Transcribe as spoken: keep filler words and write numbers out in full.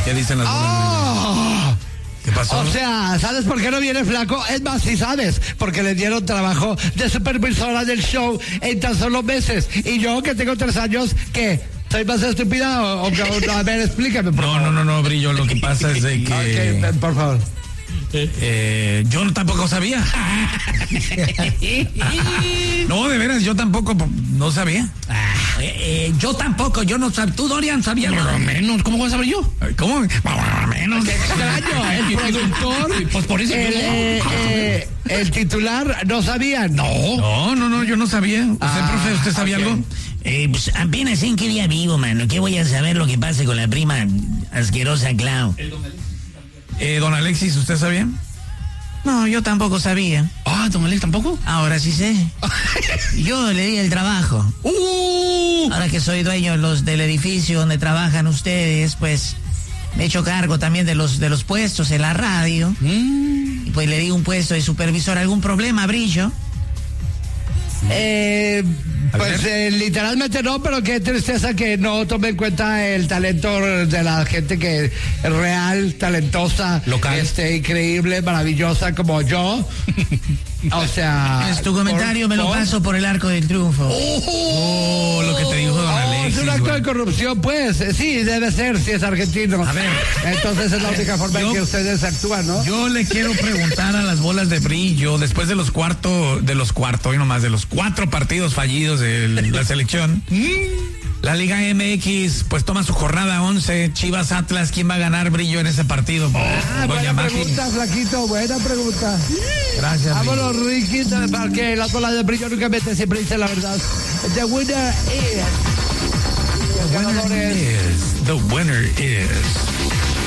¿Qué dicen las bolas ¡Oh! de brillo? ¿Qué pasó? O sea, ¿sabes por qué no viene Flaco? Es más, sí sabes, porque le dieron trabajo de supervisora del show en tan solo meses. Y yo, que tengo tres años, ¿qué? ¿Soy más estúpida o, o, o a ver, explícame, por no, favor? no, no, no, Brillo, lo que pasa es de que... Okay, por favor. Eh, yo tampoco sabía. No, de veras, yo tampoco no sabía. Eh, eh, yo tampoco, yo no sabía. ¿Tú, Dorian, sabías? Por lo menos, ¿cómo voy a saber yo? ¿Cómo? Por lo menos. Qué extraño, el productor, Pues por eso el, yo- eh, eh, el titular no sabía. No. No, no, no, yo no sabía. ¿Usted, Ah, profe, usted sabía ok. algo? Eh, pues apenas en qué día vivo, mano. ¿Qué voy a saber lo que pase con la prima asquerosa Clau? Eh, don Alexis, ¿usted sabía? No, yo tampoco sabía. Ah, don Alex, ¿tampoco? Ahora sí sé. Yo le di el trabajo. ¡Uh! Ahora que soy dueño de los, del edificio donde trabajan ustedes, pues me he hecho cargo también de los, de los puestos en la radio. Y pues le di un puesto de supervisor. ¿Algún problema, Brillo? Eh, pues eh, literalmente no, pero qué tristeza que no tome en cuenta el talento de la gente que es real, talentosa, Local. este, increíble, maravillosa como yo. O sea, Es tu comentario, por- me lo por- paso por el arco del triunfo. Oh, lo que te dijo don Oh, Alexis. es un acto güey. de corrupción, pues. Eh, Sí, debe ser, si es argentino. A ver. Entonces es la única forma Yo- en que ustedes actúan, ¿no? Yo le quiero preguntar a las bolas de Brillo, después de los cuartos, de los cuartos, y nomás de los cuatro partidos fallidos de la selección, la Liga M X pues toma su jornada once, Chivas Atlas, ¿quién va a ganar, Brillo, en ese partido? Ah, Doña buena Maki. pregunta, Flaquito, buena pregunta. Gracias, Brillo. Vámonos, Ricky, porque las bolas de Brillo nunca mete, siempre dice la verdad. The winner is... El ganador es... Is- The winner is...